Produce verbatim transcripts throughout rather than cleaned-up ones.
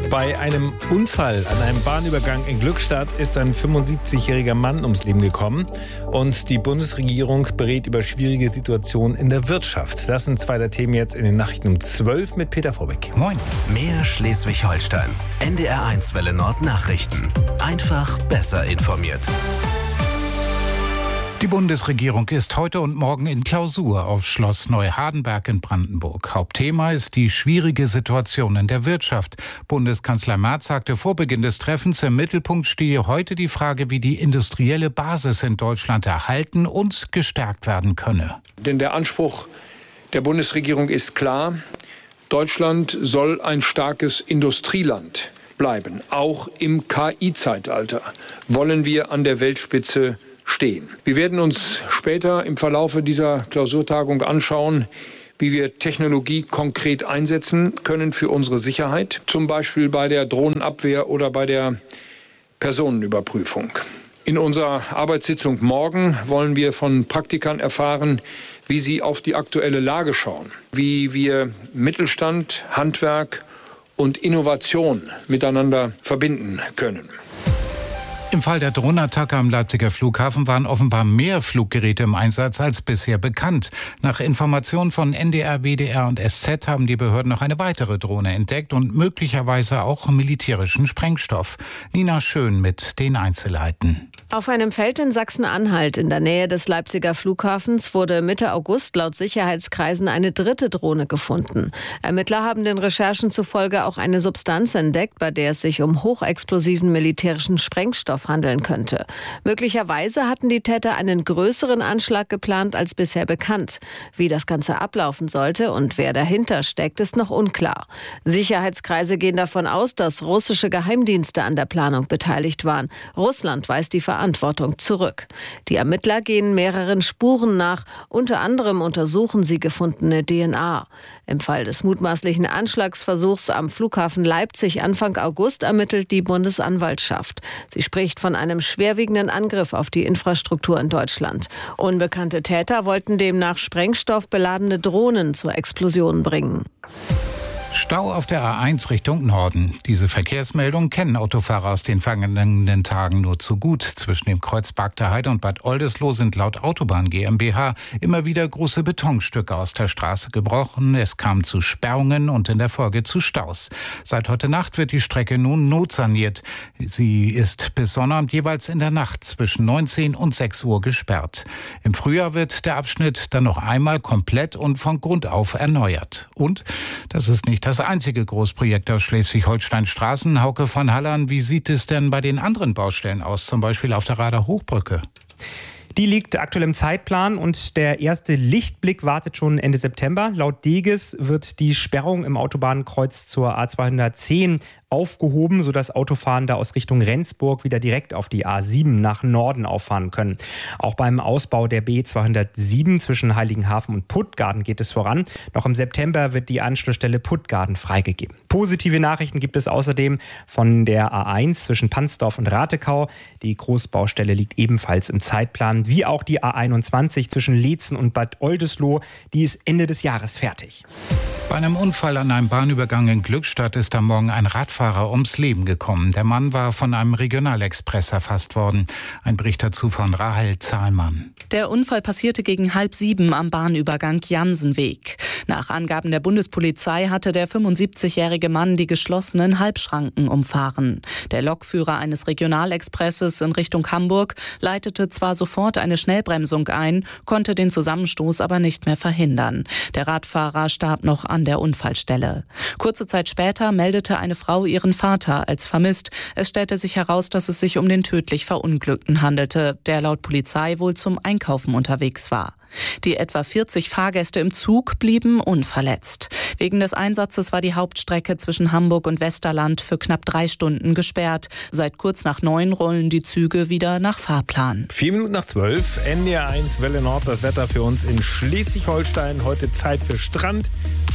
Bei einem Unfall an einem Bahnübergang in Glückstadt ist ein fünfundsiebzigjähriger Mann ums Leben gekommen. Und die Bundesregierung berät über schwierige Situationen in der Wirtschaft. Das sind zwei der Themen jetzt in den Nachrichten um zwölf mit Peter Vorbeck. Moin. Mehr Schleswig-Holstein. N D R eins Welle Nord Nachrichten. Einfach besser informiert. Die Bundesregierung ist heute und morgen in Klausur auf Schloss Neuhardenberg in Brandenburg. Hauptthema ist die schwierige Situation in der Wirtschaft. Bundeskanzler Merz sagte vor Beginn des Treffens, im Mittelpunkt stehe heute die Frage, wie die industrielle Basis in Deutschland erhalten und gestärkt werden könne. Denn der Anspruch der Bundesregierung ist klar: Deutschland soll ein starkes Industrieland bleiben. Auch im K I-Zeitalter wollen wir an der Weltspitze stehen. Wir werden uns später im Verlaufe dieser Klausurtagung anschauen, wie wir Technologie konkret einsetzen können für unsere Sicherheit, zum Beispiel bei der Drohnenabwehr oder bei der Personenüberprüfung. In unserer Arbeitssitzung morgen wollen wir von Praktikern erfahren, wie sie auf die aktuelle Lage schauen, wie wir Mittelstand, Handwerk und Innovation miteinander verbinden können. Im Fall der Drohnenattacke am Leipziger Flughafen waren offenbar mehr Fluggeräte im Einsatz als bisher bekannt. Nach Informationen von N D R, W D R und S Z haben die Behörden noch eine weitere Drohne entdeckt und möglicherweise auch militärischen Sprengstoff. Nina Schön mit den Einzelheiten. Auf einem Feld in Sachsen-Anhalt in der Nähe des Leipziger Flughafens wurde Mitte August laut Sicherheitskreisen eine dritte Drohne gefunden. Ermittler haben den Recherchen zufolge auch eine Substanz entdeckt, bei der es sich um hochexplosiven militärischen Sprengstoff handeln könnte. Möglicherweise hatten die Täter einen größeren Anschlag geplant als bisher bekannt. Wie das Ganze ablaufen sollte und wer dahinter steckt, ist noch unklar. Sicherheitskreise gehen davon aus, dass russische Geheimdienste an der Planung beteiligt waren. Russland weist die Verantwortung zurück. Die Ermittler gehen mehreren Spuren nach. Unter anderem untersuchen sie gefundene D N A. Im Fall des mutmaßlichen Anschlagsversuchs am Flughafen Leipzig Anfang August ermittelt die Bundesanwaltschaft. Sie spricht von einem schwerwiegenden Angriff auf die Infrastruktur in Deutschland. Unbekannte Täter wollten demnach sprengstoffbeladene Drohnen zur Explosion bringen. Stau auf der A eins Richtung Norden. Diese Verkehrsmeldung kennen Autofahrer aus den vergangenen Tagen nur zu gut. Zwischen dem Kreuz Bargter Heide und Bad Oldesloe sind laut Autobahn GmbH immer wieder große Betonstücke aus der Straße gebrochen. Es kam zu Sperrungen und in der Folge zu Staus. Seit heute Nacht wird die Strecke nun notsaniert. Sie ist bis Sonnabend jeweils in der Nacht zwischen neunzehn und sechs Uhr gesperrt. Im Frühjahr wird der Abschnitt dann noch einmal komplett und von Grund auf erneuert. Und das ist nicht das einzige Großprojekt aus Schleswig-Holstein Straßen. Hauke von Hallern, wie sieht es denn bei den anderen Baustellen aus, zum Beispiel auf der Rader Hochbrücke? Die liegt aktuell im Zeitplan und der erste Lichtblick wartet schon Ende September. Laut Deges wird die Sperrung im Autobahnkreuz zur A zweihundertzehn aufgehoben, sodass Autofahrende aus Richtung Rendsburg wieder direkt auf die A sieben nach Norden auffahren können. Auch beim Ausbau der B zweihundertsieben zwischen Heiligenhafen und Puttgarden geht es voran. Noch im September wird die Anschlussstelle Puttgarden freigegeben. Positive Nachrichten gibt es außerdem von der A eins zwischen Pansdorf und Ratekau. Die Großbaustelle liegt ebenfalls im Zeitplan, wie auch die A einundzwanzig zwischen Leetzen und Bad Oldesloe. Die ist Ende des Jahres fertig. Bei einem Unfall an einem Bahnübergang in Glückstadt ist am Morgen ein Radfahrer ums Leben gekommen. Der Mann war von einem Regionalexpress erfasst worden. Ein Bericht dazu von Rahel Zahlmann. Der Unfall passierte gegen halb sieben am Bahnübergang Jansenweg. Nach Angaben der Bundespolizei hatte der fünfundsiebzigjährige Mann die geschlossenen Halbschranken umfahren. Der Lokführer eines Regionalexpresses in Richtung Hamburg leitete zwar sofort eine Schnellbremsung ein, konnte den Zusammenstoß aber nicht mehr verhindern. Der Radfahrer starb noch an der Unfallstelle. Kurze Zeit später meldete eine Frau ihren Vater als vermisst. Es stellte sich heraus, dass es sich um den tödlich Verunglückten handelte, der laut Polizei wohl zum Einkaufen unterwegs war. Die etwa vierzig Fahrgäste im Zug blieben unverletzt. Wegen des Einsatzes war die Hauptstrecke zwischen Hamburg und Westerland für knapp drei Stunden gesperrt. Seit kurz nach neun rollen die Züge wieder nach Fahrplan. Vier Minuten nach zwölf, N D R eins Welle Nord, das Wetter für uns in Schleswig-Holstein. Heute Zeit für Strand,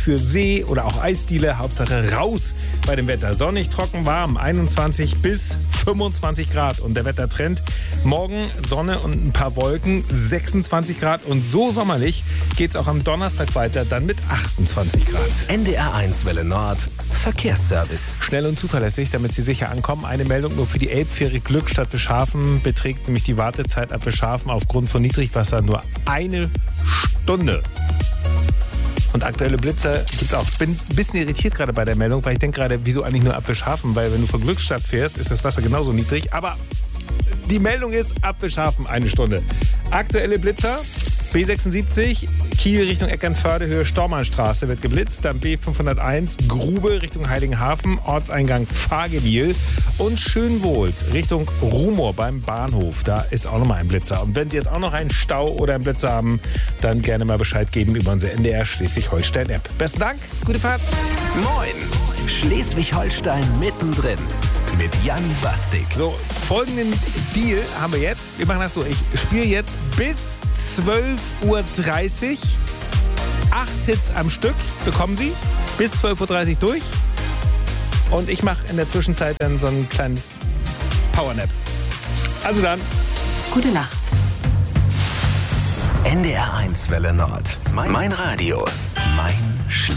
für See oder auch Eisdiele. Hauptsache raus bei dem Wetter. Sonnig, trocken, warm, einundzwanzig bis fünfundzwanzig Grad. Und der Wettertrend: morgen Sonne und ein paar Wolken, sechsundzwanzig Grad. Und so sommerlich geht es auch am Donnerstag weiter, dann mit achtundzwanzig Grad. N D R eins Welle Nord, Verkehrsservice. Schnell und zuverlässig, damit Sie sicher ankommen. Eine Meldung nur für die Elbfähre Glückstadt Bischhafen. Beträgt nämlich die Wartezeit ab Bischhafen aufgrund von Niedrigwasser nur eine Stunde. Und aktuelle Blitzer gibt es auch. Ich bin ein bisschen irritiert gerade bei der Meldung, weil ich denke gerade, wieso eigentlich nur ab Bischhafen? Weil wenn du von Glückstadt fährst, ist das Wasser genauso niedrig. Aber die Meldung ist ab Bischhafen eine Stunde. Aktuelle Blitzer: B sechsundsiebzig, Kiel Richtung Eckernförde, Höhe Stormannstraße wird geblitzt. Dann B fünfhunderteins, Grube Richtung Heiligenhafen, Ortseingang Fahrgewiel. Und Schönwohlt Richtung Rumor beim Bahnhof. Da ist auch nochmal ein Blitzer. Und wenn Sie jetzt auch noch einen Stau oder einen Blitzer haben, dann gerne mal Bescheid geben über unsere N D R Schleswig-Holstein-App. Besten Dank, gute Fahrt. Moin, Schleswig-Holstein mittendrin. Mit Jan Bastik. So, folgenden Deal haben wir jetzt. Wir machen das so. Ich spiele jetzt bis zwölf Uhr dreißig. Acht Hits am Stück bekommen Sie bis zwölf Uhr dreißig durch. Und ich mache in der Zwischenzeit dann so ein kleines Powernap. Also dann. Gute Nacht. N D R eins Welle Nord. Mein, mein Radio. Mein Schleswig.